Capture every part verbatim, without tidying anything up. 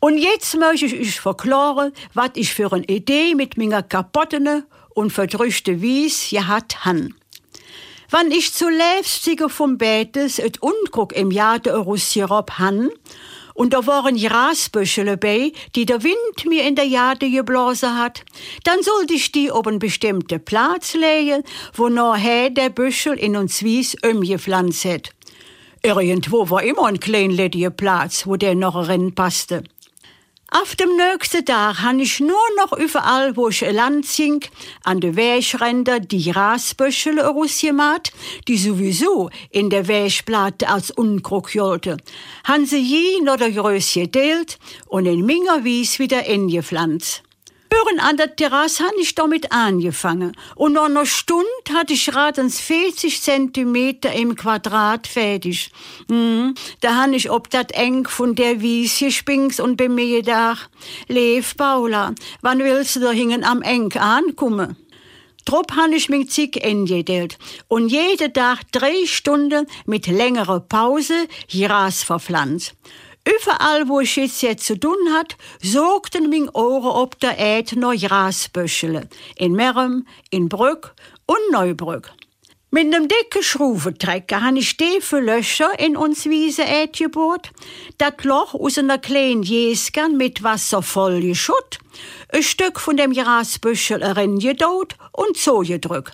Und jetzt möchte ich euch verklaren, was ich für eine Idee mit meiner kaputten und verdrüchte Wies gehabt han. Wenn ich zu Lebstige vom Betes et Unkrug im Jahr der Rusierop han, und da waren Grasbüschel dabei, die der Wind mir in der Jade geblasen hat, dann sollte ich die auf einen bestimmten Platz legen, wo nachher der Büschel in uns Wies umgepflanzt hat. Irgendwo war immer ein klein lediger Platz, wo der noch reinpasste. Auf dem nächsten Tag han ich nur noch überall, wo ich Land zink, an de Wegränder die Grasbüschel rausgemacht, die sowieso in der Wegplatte als Unkrug jolte. Han sie je noch der Größe gedeelt und in Minger Wies wieder ingepflanzt. Hören an der Terrasse han ich damit angefangen und nach einer Stunde hatte ich ratens vierzig Zentimeter im Quadrat fertig. Hm, da han ich ob dat eng von der Wies gespinks und bei mir gedacht, Lev Paula, wann willst du da hingen am eng ankommen? Trop han ich mich zick eingedeelt und jede Tag drei Stunden mit längerer Pause Gras verpflanzt. Überall, wo ich jetzt, jetzt zu tun hat, sorgten min Ohren ob der Äd noch Grasbüschel. In Merem, in Brück und Neubrück. Mit nem dicken Schraubentrecker han ich tiefe Löcher in uns Wiese Äd gebohrt, dat Loch aus einer kleinen Jäskern mit Wasser voll geschütt, ein Stück von dem Grasbüschel reingedot und zugedrückt.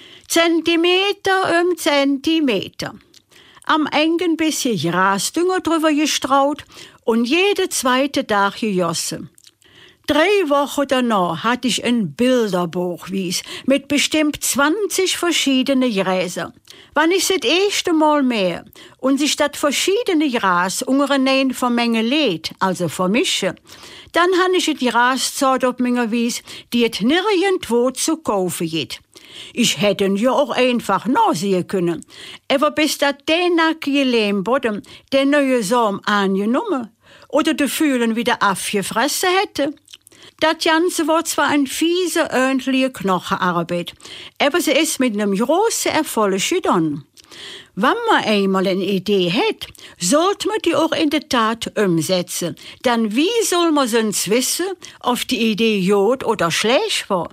Zentimeter um Zentimeter. Am engen bisschen Grasdünger drüber gestraut und jede zweite Tag gejossen. Drei Wochen danach hatte ich ein Bilderbuch wies mit bestimmt zwanzig verschiedene Gräser. Wann ich das erste Mal mehr und sich das verschiedene Gras untereinander vermenge lädt, also vermische, dann habe ich die Graszeit auf meiner Wies, die et nirgendwo zu kaufen geht. Ich hätten ja auch einfach nachsehen können. Aber bis dat der nackige Lehmboden der neue Samen angenommen oder de Fühlen wieder abgefressen hätte. Das Ganze war zwar ein fiese, ordentliche Knochenarbeit, aber sie ist mit einem großen Erfolg getan. Wenn man einmal eine Idee hat, sollte man die auch in der Tat umsetzen. Dann wie soll man sonst wissen, ob die Idee gut oder schlecht war?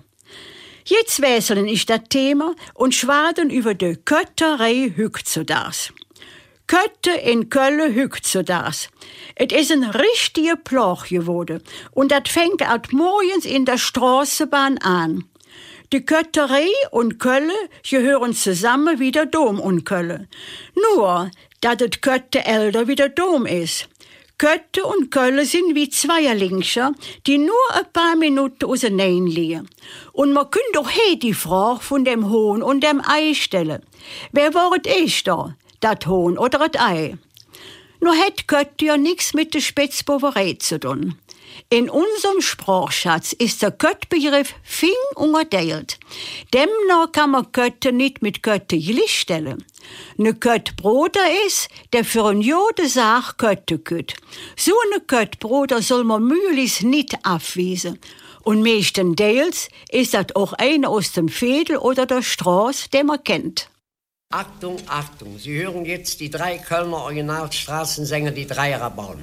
Jetzt wechseln ich das Thema und schwaden über die Kötterei Hückzodars. Kötte in Köln Hückzodars. Es ist ein richtiger Ploch geworden und das fängt ab morgens in der Straßenbahn an. Die Kötterei und Köln gehören zusammen wie der Dom und Köln. Nur, dass das Kötte älter wie der Dom ist. Kötte und Köln sind wie Zweierlingscher, die nur ein paar Minuten auseinander liegen. Und man kann doch hier die Frage von dem Huhn und dem Ei stellen. Wer war es erst da? Das Huhn oder das Ei? Nur hat Kötte ja nichts mit der Spitzboberei zu tun. In unserem Sprachschatz ist der Köttbegriff fing unterteilt. Demnach kann man Kötte nicht mit Kötte gleichstellen. Ne Köttbruder ist, der für ein jede Sache Kötte kütt. So ne Köttbruder soll man mühlich nicht abwiesen. Und meistenteils ist das auch einer aus dem Veedel oder der Straße, den man kennt. Achtung, Achtung, Sie hören jetzt die drei Kölner Originalstraßensänger, die Dreierabaunen.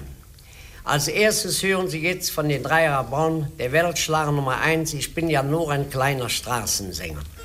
Als erstes hören Sie jetzt von den Dreierabaunen der Weltschlager Nummer eins, ich bin ja nur ein kleiner Straßensänger.